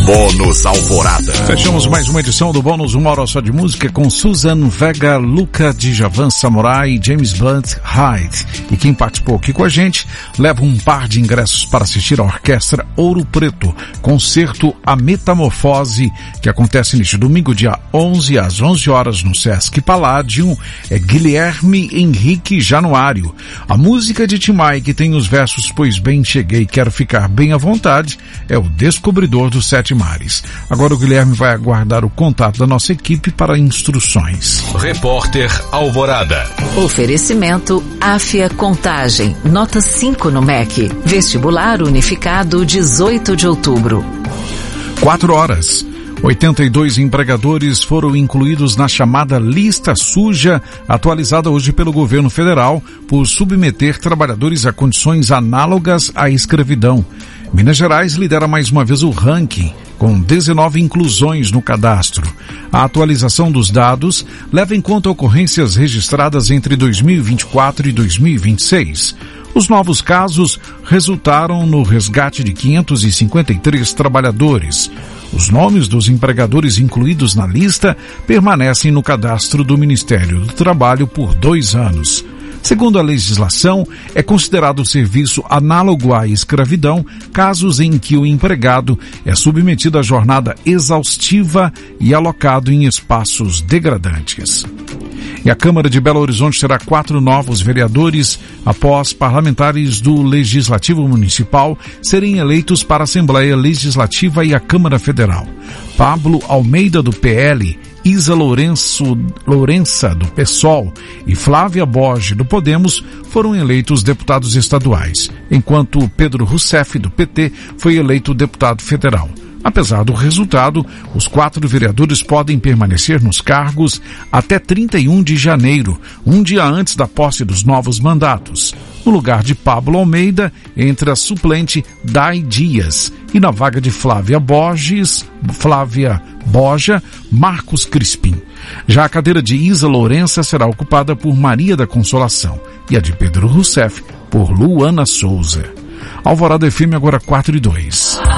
Bônus Alvorada. Fechamos mais uma edição do Bônus, uma hora só de música, com Susan Vega, Luca Djavan, Samurai e James Blunt Hyde. E quem participou aqui com a gente leva um par de ingressos para assistir à Orquestra Ouro Preto, concerto A Metamorfose, que acontece neste domingo, dia 11, às 11 horas, no Sesc Palladium. É Guilherme Henrique Januário. A música de Tim Maia, que tem os versos Pois Bem Cheguei, Quero Ficar Bem à Vontade, é o Descobridor dos Sete Mares. Agora o Guilherme vai aguardar o contato da nossa equipe para instruções. Repórter Alvorada. Oferecimento Áfia Contagem, nota 5 no MEC. Vestibular unificado 18 de outubro. 4 horas. 82 empregadores foram incluídos na chamada lista suja, atualizada hoje pelo governo federal, por submeter trabalhadores a condições análogas à escravidão. Minas Gerais lidera mais uma vez o ranking, com 19 inclusões no cadastro. A atualização dos dados leva em conta ocorrências registradas entre 2024 e 2026. Os novos casos resultaram no resgate de 553 trabalhadores. Os nomes dos empregadores incluídos na lista permanecem no cadastro do Ministério do Trabalho por 2 anos. Segundo a legislação, é considerado serviço análogo à escravidão casos em que o empregado é submetido à jornada exaustiva e alocado em espaços degradantes. E a Câmara de Belo Horizonte terá 4 novos vereadores após parlamentares do Legislativo Municipal serem eleitos para a Assembleia Legislativa e a Câmara Federal. Pablo Almeida, do PL, Isa Lourença, do PSOL, e Flávia Borges, do Podemos, foram eleitos deputados estaduais, enquanto Pedro Rousseff, do PT, foi eleito deputado federal. Apesar do resultado, os 4 vereadores podem permanecer nos cargos até 31 de janeiro, um dia antes da posse dos novos mandatos. No lugar de Pablo Almeida, entra a suplente Dai Dias, e na vaga de Flávia Borja, Marcos Crispim. Já a cadeira de Isa Lourença será ocupada por Maria da Consolação e a de Pedro Rousseff por Luana Souza. Alvorada FM agora 4:02.